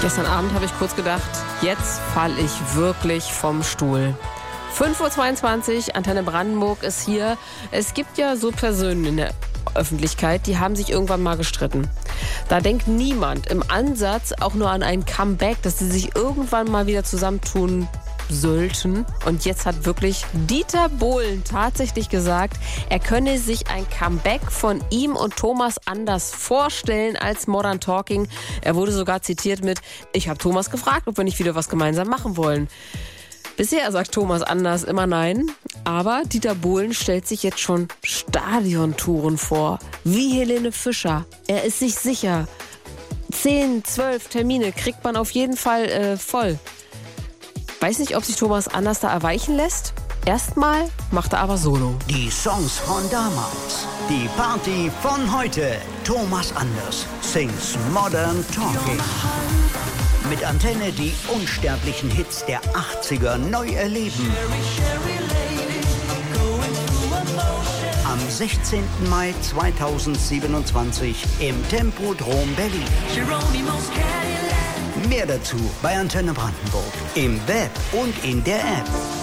Gestern Abend habe ich kurz gedacht, jetzt falle ich wirklich vom Stuhl. 5.22 Uhr, Antenne Brandenburg ist hier. Es gibt ja so Personen in der Öffentlichkeit, die haben sich irgendwann mal gestritten. Da denkt niemand im Ansatz auch nur an ein Comeback, dass sie sich irgendwann mal wieder zusammentun sollten. Und jetzt hat wirklich Dieter Bohlen tatsächlich gesagt, er könne sich ein Comeback von ihm und Thomas Anders vorstellen als Modern Talking. Er wurde sogar zitiert mit: Ich habe Thomas gefragt, ob wir nicht wieder was gemeinsam machen wollen. Bisher sagt Thomas Anders immer nein, aber Dieter Bohlen stellt sich jetzt schon Stadiontouren vor, wie Helene Fischer. Er ist sich sicher, 10, 12 Termine kriegt man auf jeden Fall voll. Weiß nicht, ob sich Thomas Anders da erweichen lässt. Erstmal macht er aber Solo. Die Songs von damals, die Party von heute. Thomas Anders sings Modern Talking. Mit Antenne die unsterblichen Hits der 80er neu erleben. Am 16. Mai 2027 im Tempodrom Berlin. Mehr dazu bei Antenne Brandenburg im Web und in der App.